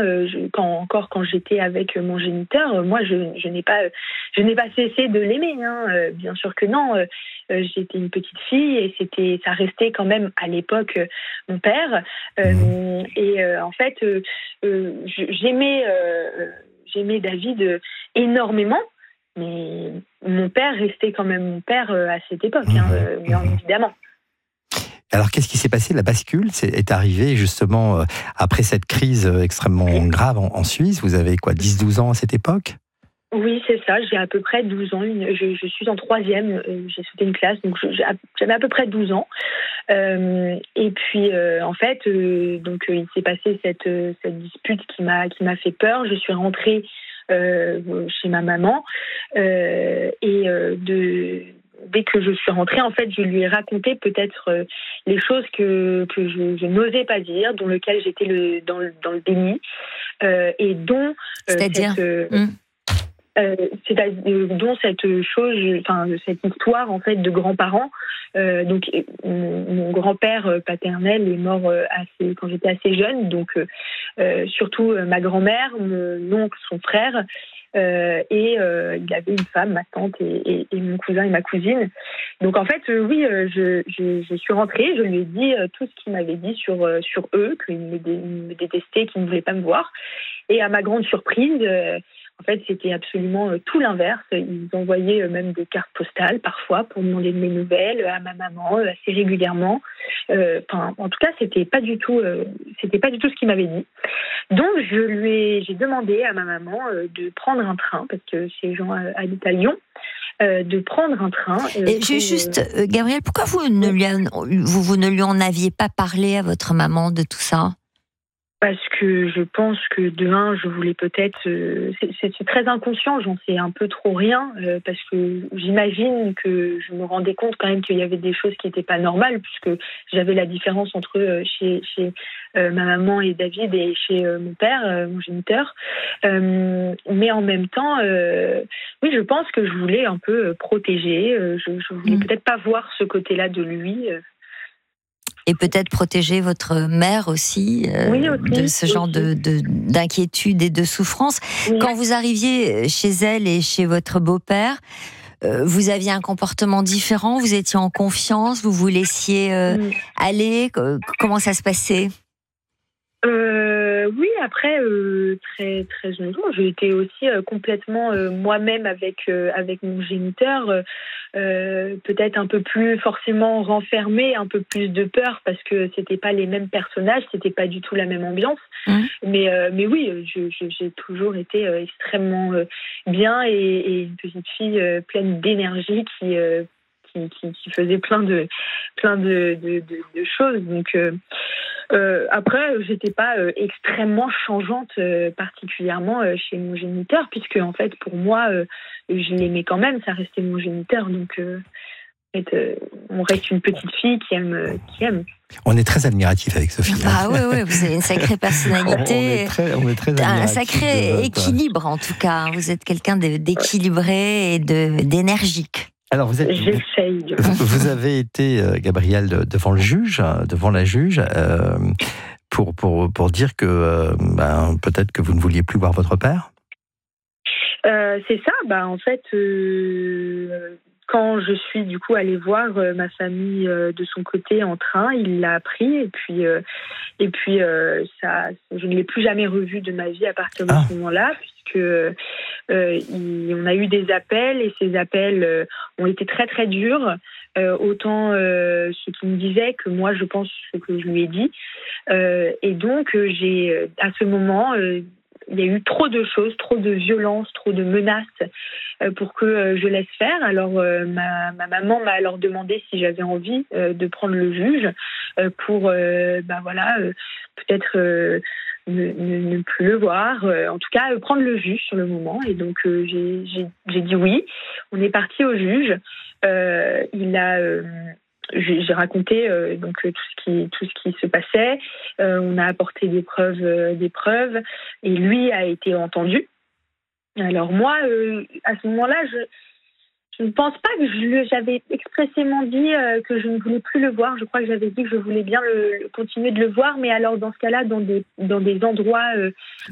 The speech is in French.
quand j'étais avec mon géniteur, moi je n'ai pas cessé de l'aimer. Bien sûr que non. J'étais une petite fille et ça restait quand même à l'époque mon père. En fait, j'aimais David énormément. Mais mon père restait quand même mon père à cette époque, bien évidemment. Alors, qu'est-ce qui s'est passé ? La bascule est arrivée justement après cette crise extrêmement grave en Suisse. Vous avez 10-12 ans à cette époque ? Oui, c'est ça. J'ai à peu près 12 ans. Je suis en 3e. J'ai sauté une classe, donc j'avais à peu près 12 ans. Et puis, en fait, il s'est passé cette dispute qui m'a fait peur. Je suis rentrée chez ma maman dès que je suis rentrée, en fait, je lui ai raconté peut-être les choses que je n'osais pas dire, dans lequel j'étais dans le déni, et dont c'est-à-dire dont cette histoire en fait de grands-parents. Donc mon grand-père paternel est mort quand j'étais assez jeune, donc surtout ma grand-mère, mon oncle, son frère, et il avait une femme, ma tante et mon cousin et ma cousine. Donc en fait je suis rentrée, je lui ai dit tout ce qu'il m'avait dit sur eux, qu'ils me détestaient, qu'ils ne voulaient pas me voir, et à ma grande surprise, en fait, c'était absolument tout l'inverse. Ils envoyaient même des cartes postales parfois pour demander de mes nouvelles à ma maman assez régulièrement. En tout cas, c'était pas du tout ce qu'il m'avait dit. Donc, j'ai demandé à ma maman de prendre un train, parce que ces gens habitent à Lyon, de prendre un train. Gabrielle, pourquoi vous ne lui en aviez pas parlé à votre maman de tout ça ? Parce que je pense que de un, je voulais peut-être... c'est très inconscient, j'en sais un peu trop rien, parce que j'imagine que je me rendais compte quand même qu'il y avait des choses qui n'étaient pas normales, puisque j'avais la différence entre chez ma maman et David et chez mon père, mon géniteur. Mais en même temps, oui, je pense que je voulais un peu protéger. Je voulais peut-être pas voir ce côté-là de lui. Et peut-être protéger votre mère aussi, de ce genre d'inquiétude et de souffrance. Oui. Quand vous arriviez chez elle et chez votre beau-père, vous aviez un comportement différent, vous étiez en confiance, vous vous laissiez aller, comment ça se passait ? Oui, après, très, très honnêtement, j'ai été aussi complètement moi-même avec mon géniteur, peut-être un peu plus forcément renfermée, un peu plus de peur, parce que c'était pas les mêmes personnages, c'était pas du tout la même ambiance. Mais oui, j'ai toujours été extrêmement bien et une petite fille pleine d'énergie qui faisait plein de choses. Donc après, j'étais pas extrêmement changeante particulièrement chez mon géniteur, puisque en fait pour moi je l'aimais quand même, ça restait mon géniteur. Donc en fait, on reste une petite fille qui aime. On est très admiratif avec Sophie. Ah oui, vous avez une sacrée personnalité. on est très un sacré équilibre en tout cas. Vous êtes quelqu'un d'équilibré et d'énergique. Alors j'essaye. Vous avez été, Gabrielle, devant la juge, pour dire que peut-être que vous ne vouliez plus voir votre père. C'est ça. En fait, quand je suis du coup allée voir ma famille de son côté en train, il l'a appris et puis ça, je ne l'ai plus jamais revu de ma vie à partir de ce moment-là, puisque on a eu des appels et ces appels ont été très très durs, autant ce qu'il me disait que moi je pense ce que je lui ai dit, et donc j'ai à ce moment il y a eu trop de choses, trop de violence, trop de menaces pour que je laisse faire. Alors ma maman m'a alors demandé si j'avais envie de prendre le juge pour peut-être ne plus le voir, en tout cas prendre le juge sur le moment. Et donc j'ai dit oui. On est parti au juge. J'ai raconté donc tout ce qui se passait. On a apporté des preuves, et lui a été entendu. Alors moi, à ce moment-là, je ne pense pas que j'avais expressément dit que je ne voulais plus le voir. Je crois que j'avais dit que je voulais bien continuer de le voir, mais alors dans ce cas-là, dans des endroits